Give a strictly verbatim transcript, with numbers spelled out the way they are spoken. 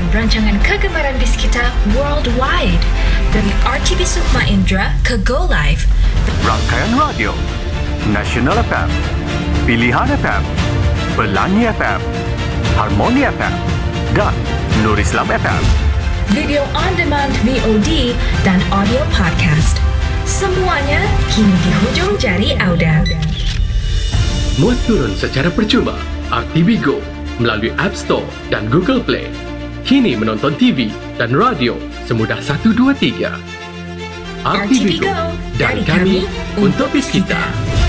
rancangan kegemaran Biskita worldwide. Dari R T B Sukma Indra ke Go Live. Rangkaian radio Nasional F M, Pilihan F M, Pelangi F M, Harmoni F M dan Nur Islam F M. Video on demand V O D dan audio podcast. Semuanya kini di hujung jari Auda. Muat turun secara percuma R T B Go melalui App Store dan Google Play. Kini menonton T V dan radio semudah satu dua tiga. R T B Go, dari kami untuk Biskita.